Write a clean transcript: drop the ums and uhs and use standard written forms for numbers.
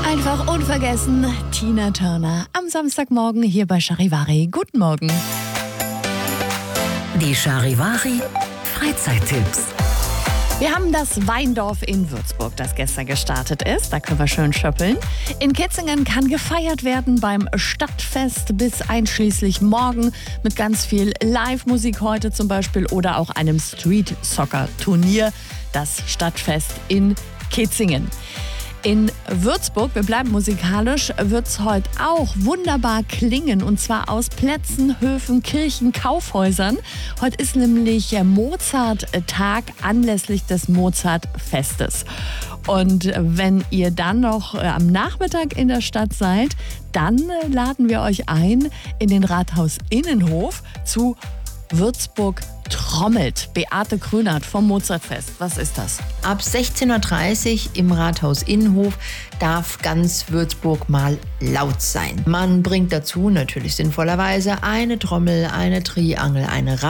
Einfach unvergessen, Tina Turner am Samstagmorgen hier bei Charivari. Guten Morgen. Die Charivari Freizeittipps. Wir haben das Weindorf in Würzburg, das gestern gestartet ist. Da können wir schön schöppeln. In Kitzingen kann gefeiert werden beim Stadtfest bis einschließlich morgen mit ganz viel Live-Musik heute zum Beispiel oder auch einem Street-Soccer-Turnier. Das Stadtfest in Kitzingen. In Würzburg, wir bleiben musikalisch, wird es heute auch wunderbar klingen. Und zwar aus Plätzen, Höfen, Kirchen, Kaufhäusern. Heute ist nämlich Mozart-Tag anlässlich des Mozart-Festes. Und wenn ihr dann noch am Nachmittag in der Stadt seid, dann laden wir euch ein in den Rathaus-Innenhof zu Würzburg trommelt. Beate Grünert vom Mozartfest. Was ist das? Ab 16.30 Uhr im Rathaus-Innenhof darf ganz Würzburg mal laut sein. Man bringt dazu natürlich sinnvollerweise eine Trommel, eine Triangel, eine